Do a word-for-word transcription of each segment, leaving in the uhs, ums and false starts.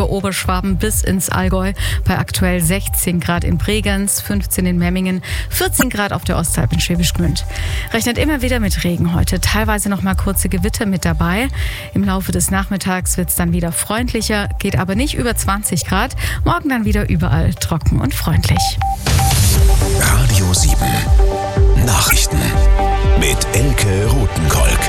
über Oberschwaben bis ins Allgäu bei aktuell sechzehn Grad in Bregenz, fünfzehn in Memmingen, vierzehn Grad auf der Ostalb in Schwäbisch Gmünd. Rechnet immer wieder mit Regen heute, teilweise noch mal kurze Gewitter mit dabei. Im Laufe des Nachmittags wird es dann wieder freundlicher, geht aber nicht über zwanzig Grad. Morgen dann wieder überall trocken und freundlich. Radio sieben Nachrichten mit Elke Rothenkolk.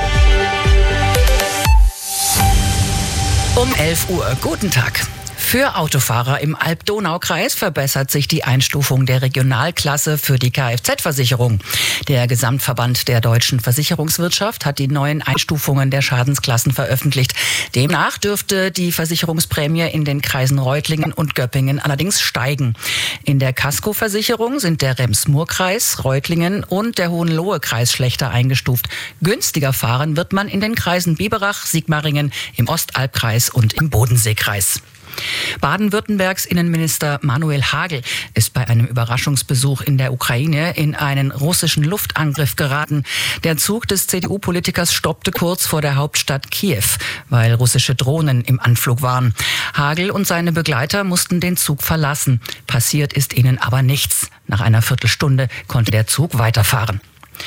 Um elf Uhr. Guten Tag. Für Autofahrer im Alb-Donau-Kreis verbessert sich die Einstufung der Regionalklasse für die Kfz-Versicherung. Der Gesamtverband der deutschen Versicherungswirtschaft hat die neuen Einstufungen der Schadensklassen veröffentlicht. Demnach dürfte die Versicherungsprämie in den Kreisen Reutlingen und Göppingen allerdings steigen. In der Kaskoversicherung sind der Rems-Murr-Kreis, Reutlingen und der Hohenlohe-Kreis schlechter eingestuft. Günstiger fahren wird man in den Kreisen Biberach, Sigmaringen, im Ostalbkreis und im Bodenseekreis. Baden-Württembergs Innenminister Manuel Hagel ist bei einem Überraschungsbesuch in der Ukraine in einen russischen Luftangriff geraten. Der Zug des C D U-Politikers stoppte kurz vor der Hauptstadt Kiew, weil russische Drohnen im Anflug waren. Hagel und seine Begleiter mussten den Zug verlassen. Passiert ist ihnen aber nichts. Nach einer Viertelstunde konnte der Zug weiterfahren.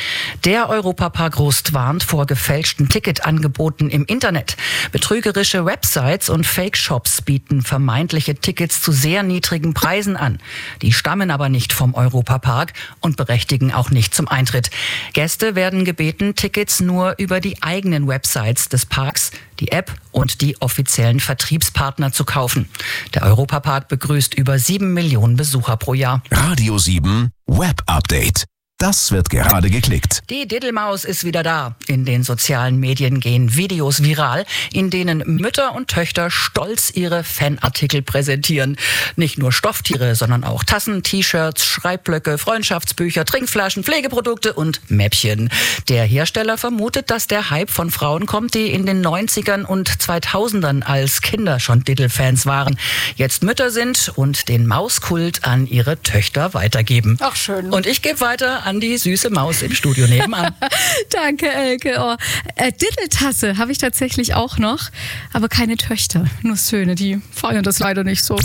Der Europapark Rust warnt vor gefälschten Ticketangeboten im Internet. Betrügerische Websites und Fake-Shops bieten vermeintliche Tickets zu sehr niedrigen Preisen an. Die stammen aber nicht vom Europapark und berechtigen auch nicht zum Eintritt. Gäste werden gebeten, Tickets nur über die eigenen Websites des Parks, die App und die offiziellen Vertriebspartner zu kaufen. Der Europapark begrüßt über sieben Millionen Besucher pro Jahr. Radio sieben Web Update. Das wird gerade geklickt. Die Diddelmaus ist wieder da. In den sozialen Medien gehen Videos viral, in denen Mütter und Töchter stolz ihre Fanartikel präsentieren. Nicht nur Stofftiere, sondern auch Tassen, T-Shirts, Schreibblöcke, Freundschaftsbücher, Trinkflaschen, Pflegeprodukte und Mäppchen. Der Hersteller vermutet, dass der Hype von Frauen kommt, die in den neunzigern und zweitausendern als Kinder schon Diddle-Fans waren, jetzt Mütter sind und den Mauskult an ihre Töchter weitergeben. Ach schön. Und ich gebe weiter an die süße Maus im Studio nebenan. Danke, Elke. Oh. Äh, Diddeltasse habe ich tatsächlich auch noch, aber keine Töchter, nur Söhne, die feiern das leider nicht so.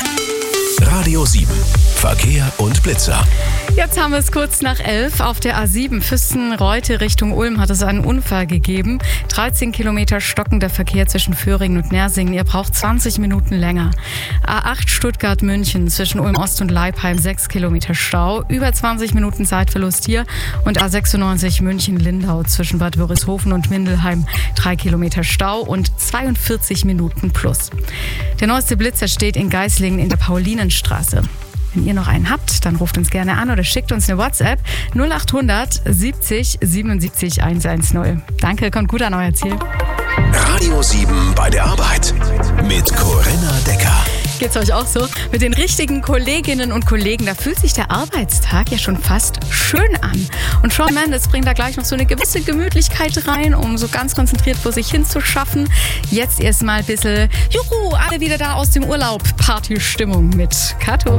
Radio sieben Verkehr und Blitzer. Jetzt haben wir es kurz nach elf. Auf der A sieben Füssen-Reute Richtung Ulm hat es einen Unfall gegeben. dreizehn Kilometer stockender Verkehr zwischen Föhringen und Nersingen. Ihr braucht zwanzig Minuten länger. A acht Stuttgart-München zwischen Ulm-Ost und Leipheim sechs Kilometer Stau. Über zwanzig Minuten Zeitverlust hier. Und A sechsundneunzig München-Lindau zwischen Bad Wörishofen und Mindelheim drei Kilometer Stau und zweiundvierzig Minuten plus. Der neueste Blitzer steht in Geislingen in der Paulinenstraße. Wenn ihr noch einen habt, dann ruft uns gerne an oder schickt uns eine WhatsApp null acht hundert siebzig siebenundsiebzig hundertzehn. Danke, kommt gut an euer Ziel. Radio sieben bei der Arbeit mit Corinna Decker. Geht's euch auch so? Mit den richtigen Kolleginnen und Kollegen, da fühlt sich der Arbeitstag ja schon fast schön an. Und Shawn Mendes bringt da gleich noch so eine gewisse Gemütlichkeit rein, um so ganz konzentriert vor sich hin zu schaffen. Jetzt erstmal ein bisschen, juhu, alle wieder da aus dem Urlaub. Partystimmung mit Kato.